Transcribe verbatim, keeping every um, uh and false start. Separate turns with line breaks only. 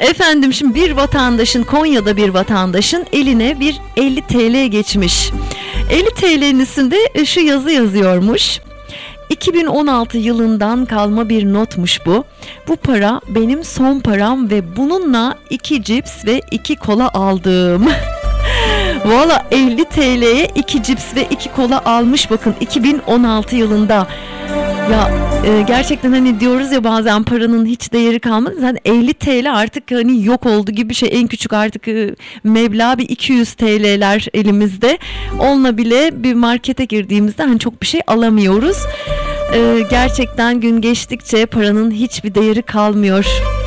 Efendim şimdi bir vatandaşın, Konya'da bir vatandaşın eline bir elli T L geçmiş. elli T L'nin üstünde şu yazı yazıyormuş. iki bin on altı yılından kalma bir notmuş bu. Bu para benim son param ve bununla iki cips ve iki kola aldım. Valla elli T L'ye iki cips ve iki kola almış, bakın iki bin on altı yılında. Ya e, gerçekten hani diyoruz ya bazen paranın hiç değeri kalmadı. Zaten elli T L artık hani yok oldu gibi bir şey. En küçük artık e, meblağ bir iki yüz T L'ler elimizde. Onunla bile bir markete girdiğimizde hani çok bir şey alamıyoruz. E, gerçekten gün geçtikçe paranın hiçbir değeri kalmıyor.